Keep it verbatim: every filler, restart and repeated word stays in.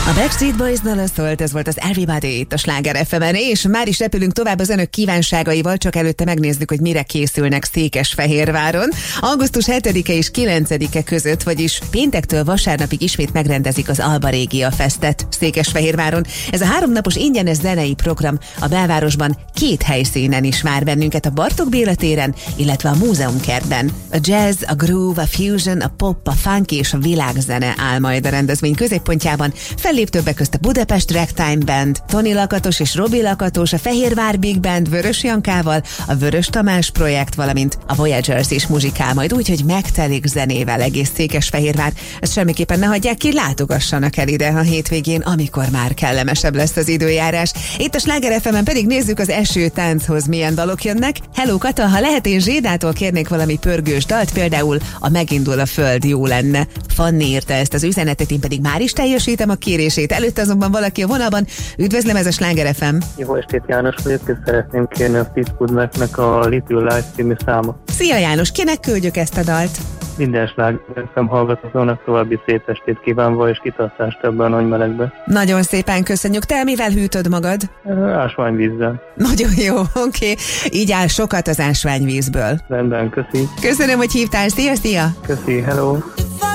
A Backstreet Boys-nal szólt, ez volt az Everybody itt a Sláger ef emen, és már is repülünk tovább az önök kívánságaival, csak előtte megnézzük, hogy mire készülnek Székesfehérváron. augusztus hetedike és kilencedike között, vagyis péntektől vasárnapig ismét megrendezik az Alba Regia Festet Székesfehérváron. Ez a háromnapos ingyenes zenei program a belvárosban két helyszínen is vár bennünket, a Bartók Béla téren, illetve a Múzeumkertben. A jazz, a groove, a fusion, a pop, a funk és a világzene áll majd a rendezvény középpontjában. Fellép többek közt a Budapest Ragtime Band, Toni Lakatos és Robi Lakatos, a Fehérvár Big Band Vörös Jankával, a Vörös Tamás projekt, valamint a Voyagers is muzsikál majd, úgyhogy megtelik zenével egész Székesfehérvár. Ezt semmiképpen ne hagyják ki, látogassanak el ide a hétvégén, amikor már kellemesebb lesz az időjárás. Itt a Sláger ef emen pedig nézzük az eső tánchoz milyen dalok jönnek. Hello Kata, ha lehet, én Zsédától kérnék valami pörgős dalt, például a Megindul a Föld jó lenne. Fanni írta ezt az üzenetet, én pedig már is teljesítem a kérését. Előtt azonban valaki a vonalban. Üdvözlöm, ez a Sláger ef em. Jó estét, János vagyok, és szeretném kérni a Fleetwood Macnek a Little Life című számot. Szia János, kinek küldjük ezt a dalt? Minden Sláger ef em hallgatóknak további szép estét kívánva, és kitartást ebben a nagy melegben. Nagyon szépen köszönjük. Te mivel hűtöd magad? Ásványvízzel. Nagyon jó, oké. Okay. Így áll sokat az ásványvízből. Rendben, köszi. Köszönöm, hogy hívtál. Szia, szia! Köszi, hello!